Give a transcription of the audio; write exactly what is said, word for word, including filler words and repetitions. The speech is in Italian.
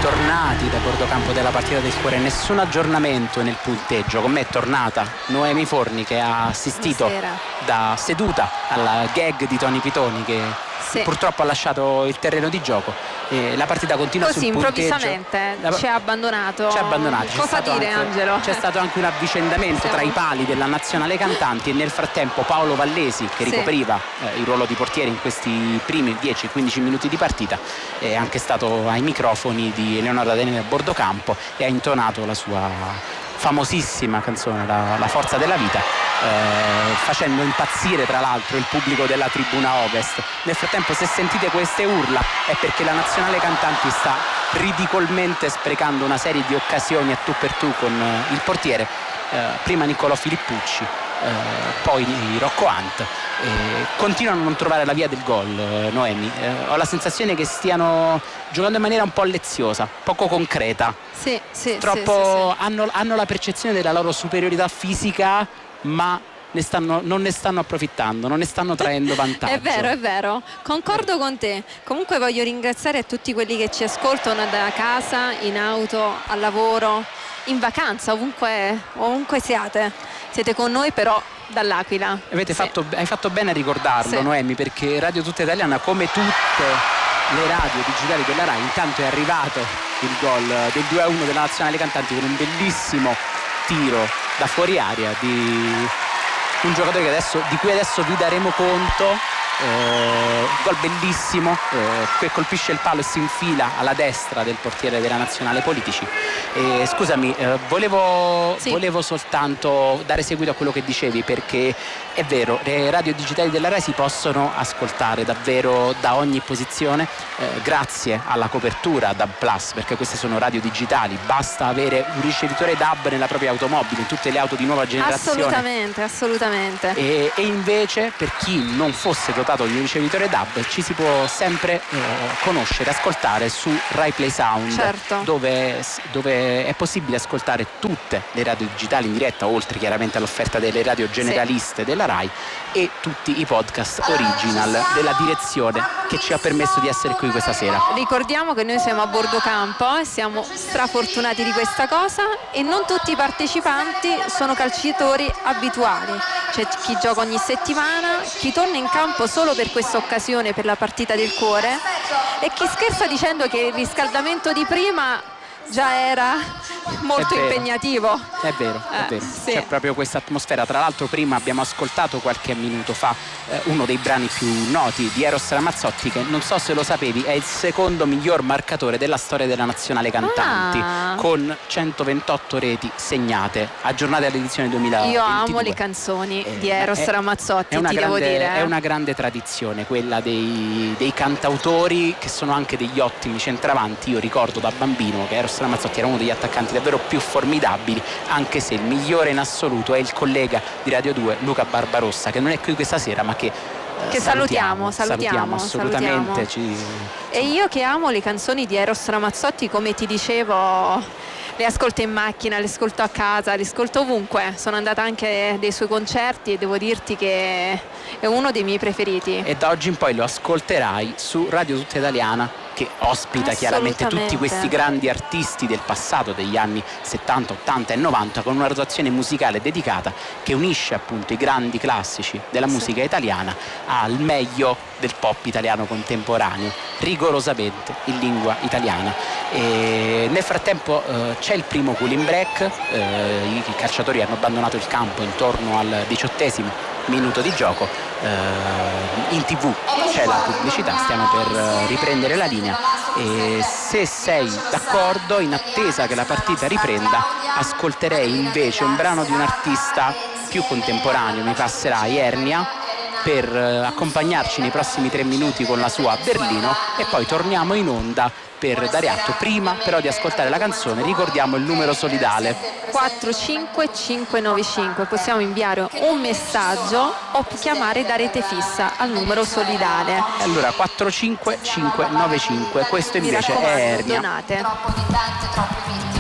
bentornati da Bordocampo della partita del cuore. Nessun aggiornamento nel punteggio. Con me è tornata Noemi Forni, che ha assistito Buonasera. da seduta alla gag di Tony Pitoni, che sì. purtroppo ha lasciato il terreno di gioco. E la partita continua così sul punteggio. improvvisamente la... ci ha abbandonato. Ci ha abbandonato. Cosa dire, anche, Angelo? C'è stato anche un avvicendamento Siamo... tra i pali della nazionale cantanti, e nel frattempo Paolo Vallesi, che ricopriva sì. eh, il ruolo di portiere in questi primi dieci quindici minuti di partita, è anche stato ai microfoni di Eleonora Daniele a Bordocampo e ha intonato la sua famosissima canzone, la, la forza della vita, eh, facendo impazzire tra l'altro il pubblico della tribuna Ovest. Nel frattempo, se sentite queste urla, è perché la nazionale cantanti sta ridicolmente sprecando una serie di occasioni a tu per tu con eh, il portiere, eh, prima Niccolò Filippucci, eh, poi Rocco Hunt. Eh, continuano a non trovare la via del gol, eh, Noemi. Eh, ho la sensazione che stiano giocando in maniera un po' leziosa, poco concreta. Sì, sì, Troppo sì, sì, sì. Hanno, hanno la percezione della loro superiorità fisica, ma ne stanno, non ne stanno approfittando, non ne stanno traendo vantaggio. È vero, è vero, concordo con te. Comunque voglio ringraziare a tutti quelli che ci ascoltano da casa, in auto, al lavoro, in vacanza, ovunque, ovunque siate. Siete con noi però dall'Aquila. Avete sì. fatto, hai fatto bene a ricordarlo, sì. Noemi, perché Radio Tutta Italiana, come tutte le radio digitali della Rai, intanto è arrivato il gol del due a uno della nazionale cantanti con un bellissimo tiro da fuori area di un giocatore che adesso, di cui adesso vi daremo conto. Uh, gol bellissimo, uh, che colpisce il palo e si infila alla destra del portiere della nazionale Politici. E, scusami, uh, volevo, sì. volevo soltanto dare seguito a quello che dicevi, perché è vero, le radio digitali della Rai si possono ascoltare davvero da ogni posizione, uh, grazie alla copertura D A B plus, perché queste sono radio digitali, basta avere un ricevitore D A B nella propria automobile, in tutte le auto di nuova generazione. Assolutamente, assolutamente. E, e invece, per chi non fosse dotato di un ricevitore D A B, ci si può sempre eh, conoscere, ascoltare su Rai Play Sound, certo. dove, dove è possibile ascoltare tutte le radio digitali in diretta, oltre chiaramente all'offerta delle radio generaliste sì. della Rai, e tutti i podcast original della direzione che ci ha permesso di essere qui questa sera. Ricordiamo che noi siamo a Bordocampo e siamo strafortunati di questa cosa, e non tutti i partecipanti sono calciatori abituali. C'è chi gioca ogni settimana, chi torna in campo solo per questa occasione, per la partita del cuore, e chi scherza dicendo che il riscaldamento di prima già era molto è impegnativo. È vero, è eh, vero. Sì. C'è proprio questa atmosfera. Tra l'altro prima abbiamo ascoltato qualche minuto fa eh, uno dei brani più noti di Eros Ramazzotti, che non so se lo sapevi è il secondo miglior marcatore della storia della nazionale cantanti, ah. con centoventotto reti segnate, aggiornate all'edizione duemilaventidue. Io amo le canzoni eh, di Eros è, Ramazzotti, è una ti grande, devo dire. È una grande tradizione quella dei, dei cantautori, che sono anche degli ottimi centravanti. Io ricordo da bambino che Eros Ramazzotti era uno degli attaccanti davvero più formidabili, anche se il migliore in assoluto è il collega di Radio due Luca Barbarossa, che non è qui questa sera, ma che eh, che salutiamo, salutiamo, salutiamo assolutamente. Salutiamo. Ci... E io che amo le canzoni di Eros Ramazzotti, come ti dicevo, le ascolto in macchina, le ascolto a casa, le ascolto ovunque. Sono andata anche dei suoi concerti e devo dirti che è uno dei miei preferiti. E da oggi in poi lo ascolterai su Radio Tutta Italiana, che ospita chiaramente tutti questi grandi artisti del passato, degli anni settanta, ottanta e novanta, con una rotazione musicale dedicata che unisce appunto i grandi classici della musica sì. italiana al meglio del pop italiano contemporaneo, rigorosamente in lingua italiana. E nel frattempo eh, c'è il primo cooling break, eh, i, i calciatori hanno abbandonato il campo intorno al diciottesimo minuto di gioco. Uh, in tv c'è la pubblicità, stiamo per uh, riprendere la linea, e se sei d'accordo, in attesa che la partita riprenda, ascolterei invece un brano di un artista più contemporaneo, mi passerai Ernia, per uh, accompagnarci nei prossimi tre minuti con la sua Berlino, e poi torniamo in onda per dare atto. Prima però di ascoltare la canzone ricordiamo il numero solidale quattro cinque cinque nove cinque. Possiamo inviare un messaggio o chiamare da rete fissa al numero solidale. Allora quattro cinque cinque nove cinque, questo invece è Ernia. Donate.